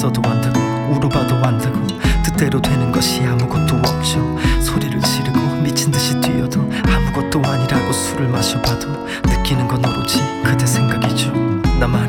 웃어도 안 되고 울어봐도 안 되고 뜻대로 되는 것이 아무것도 없죠. 소리를 지르고 미친 듯이 뛰어도 아무것도 아니라고 술을 마셔봐도 느끼는 건 오로지 그대 생각이죠. 나만이